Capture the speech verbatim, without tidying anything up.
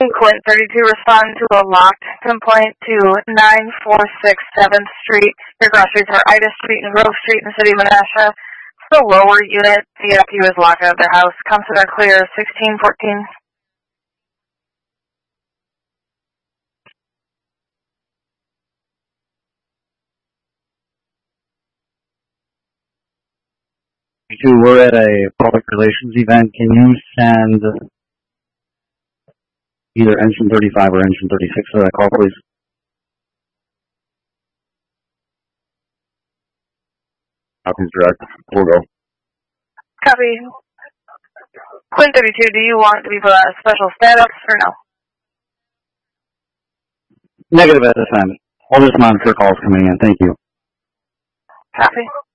Quint thirty-two, respond to a locked complaint to nine four six seventh Street. Your cross streets are Ida Street and Grove Street in the city of Menasha. The lower unit, C F U is locked out of their house. Consider clear sixteen fourteen. We're at a public relations event. Can you send either engine thirty-five or engine thirty-six to that call, please? Copies direct. We'll go. Copy. Quint thirty-two, do you want to be put on a special status or no? Negative at this time. I'll just monitor calls coming in. Thank you. Copy.